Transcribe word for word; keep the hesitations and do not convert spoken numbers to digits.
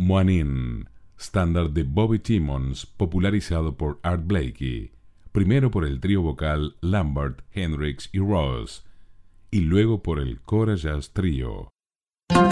Moanin, estándar de Bobby Timmons, popularizado por Art Blakey, primero por el trío vocal Lambert, Hendrix y Ross, y luego por el Cora Jazz Trio.